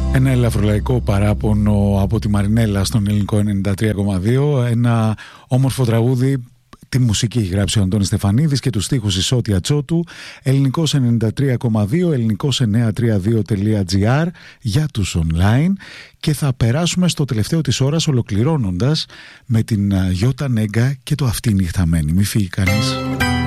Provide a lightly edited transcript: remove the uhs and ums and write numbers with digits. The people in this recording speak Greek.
Ένα ελαφρολαϊκό παράπονο από τη Μαρινέλα στον ελληνικό 93,2. Ένα όμορφο τραγούδι. Τη μουσική έχει γράψει ο Αντώνης Στεφανίδης και τους στίχους η Σότια Τσότου. Ελληνικός 93,2, ελληνικός932.gr για τους online. Και θα περάσουμε στο τελευταίο της ώρας, ολοκληρώνοντας με την Γιώτα Νέγκα και το Αυτή νυχταμένη. Μη φύγει κανείς.